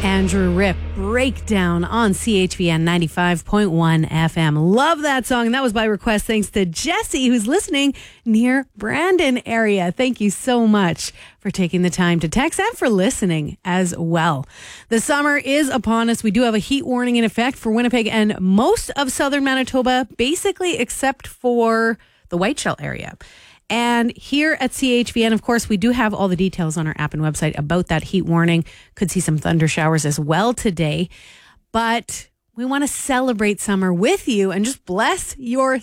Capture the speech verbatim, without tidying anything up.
Andrew Rip, Breakdown on C H V N ninety-five point one F M. Love that song. That was by request thanks to Jesse, who's listening near Brandon area. Thank you so much for taking the time to text and for listening as well. The summer is upon us. We do have a heat warning in effect for Winnipeg and most of southern Manitoba, basically except for the Whiteshell area. And here at C H V N, of course, we do have all the details on our app and website about that heat warning. Could see some thunder showers as well today. But we want to celebrate summer with you and just bless your